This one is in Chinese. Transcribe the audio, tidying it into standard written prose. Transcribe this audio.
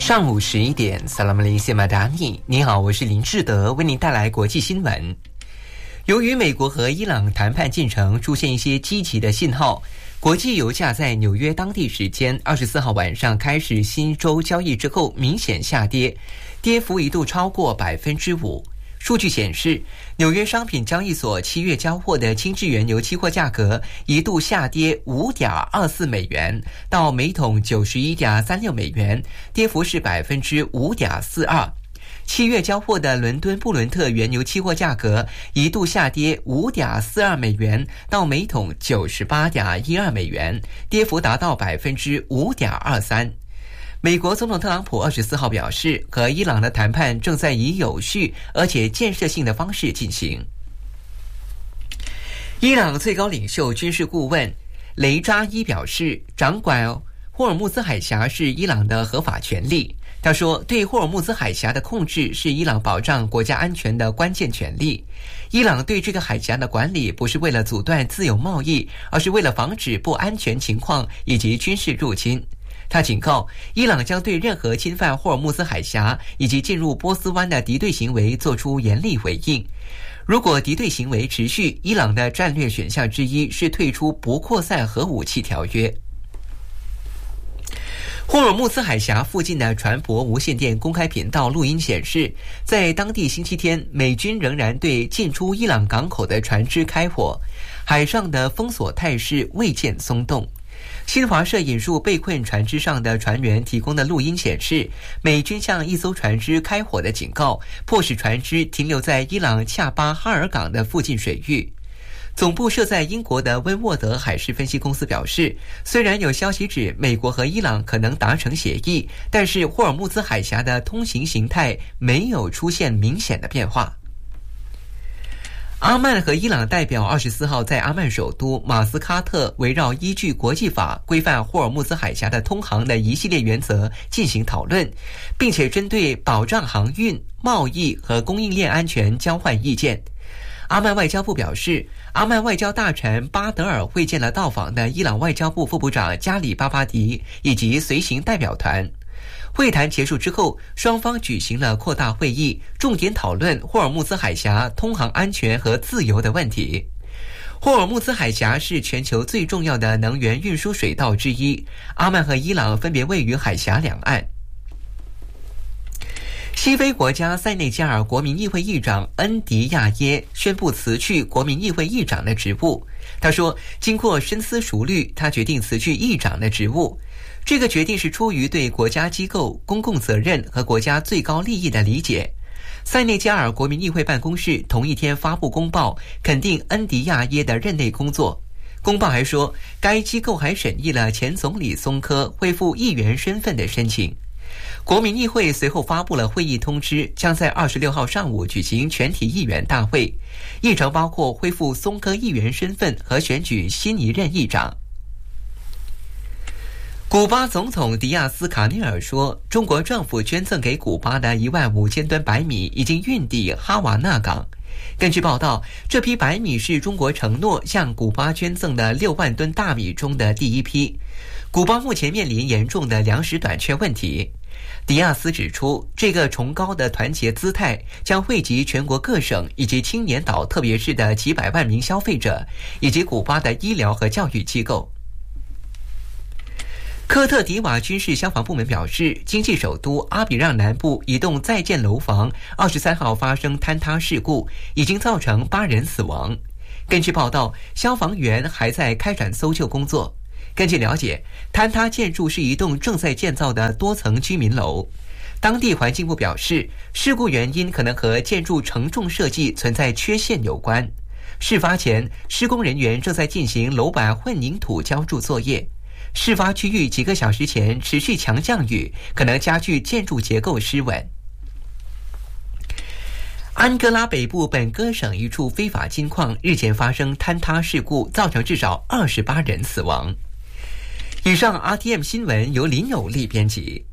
上午11点，萨拉姆雷谢马达尼，你好，我是林志德，为您带来国际新闻。由于美国和伊朗谈判进程出现一些积极的信号，国际油价在纽约当地时间24号晚上开始新周交易之后明显下跌，跌幅一度超过 5%。数据显示，纽约商品交易所7月交货的轻质原油期货价格一度下跌 5.24 美元到每桶 91.36 美元，跌幅是 5.42%。7月交货的伦敦布伦特原油期货价格一度下跌 5.42 美元到每桶 98.12 美元，跌幅达到 5.23%。美国总统特朗普24号表示，和伊朗的谈判正在以有序而且建设性的方式进行。伊朗最高领袖军事顾问雷扎伊表示，掌管霍尔木兹海峡是伊朗的合法权利。他说，对霍尔木兹海峡的控制是伊朗保障国家安全的关键权利。伊朗对这个海峡的管理不是为了阻断自由贸易，而是为了防止不安全情况以及军事入侵。他警告，伊朗将对任何侵犯霍尔木兹海峡以及进入波斯湾的敌对行为做出严厉回应。如果敌对行为持续，伊朗的战略选项之一是退出不扩散核武器条约。霍尔木兹海峡附近的船舶无线电公开频道录音显示，在当地星期天，美军仍然对进出伊朗港口的船只开火，海上的封锁态势未见松动。新华社引述被困船只上的船员提供的录音显示，美军向一艘船只开火的警告，迫使船只停留在伊朗恰巴哈尔港的附近水域。总部设在英国的温沃德海事分析公司表示，虽然有消息指美国和伊朗可能达成协议，但是霍尔木兹海峡的通行形态没有出现明显的变化。阿曼和伊朗代表24号在阿曼首都马斯喀特围绕依据国际法规范霍尔木兹海峡的通航的一系列原则进行讨论，并且针对保障航运、贸易和供应链安全交换意见。阿曼外交部表示，阿曼外交大臣巴德尔会见了到访的伊朗外交部副部长加里巴巴迪以及随行代表团。会谈结束之后，双方举行了扩大会议，重点讨论霍尔木兹海峡通航安全和自由的问题。霍尔木兹海峡是全球最重要的能源运输水道之一，阿曼和伊朗分别位于海峡两岸。西非国家塞内加尔国民议会议长恩迪亚耶宣布辞去国民议会议长的职务。他说，经过深思熟虑，他决定辞去议长的职务。这个决定是出于对国家机构、公共责任和国家最高利益的理解。塞内加尔国民议会办公室同一天发布公报，肯定恩迪亚耶的任内工作。公报还说，该机构还审议了前总理松科恢复议员身份的申请。国民议会随后发布了会议通知，将在26号上午举行全体议员大会，议程包括恢复松科议员身份和选举新一任议长。古巴总统迪亚斯卡内尔说，中国政府捐赠给古巴的15000吨白米已经运抵哈瓦那港。根据报道，这批白米是中国承诺向古巴捐赠的6万吨大米中的第一批。古巴目前面临严重的粮食短缺问题。迪亚斯指出，这个崇高的团结姿态将惠及全国各省以及青年岛特别市的几百万名消费者，以及古巴的医疗和教育机构。科特迪瓦军事消防部门表示，经济首都阿比让南部一栋在建楼房23号发生坍塌事故，已经造成8人死亡。根据报道，消防员还在开展搜救工作。根据了解，坍塌建筑是一栋正在建造的多层居民楼。当地环境部表示，事故原因可能和建筑承重设计存在缺陷有关。事发前，施工人员正在进行楼板混凝土浇筑作业。事发区域几个小时前持续强降雨，可能加剧建筑结构失稳。安哥拉北部本戈省一处非法金矿日前发生坍塌事故，造成至少28人死亡。以上 RTM 新闻由林有利编辑。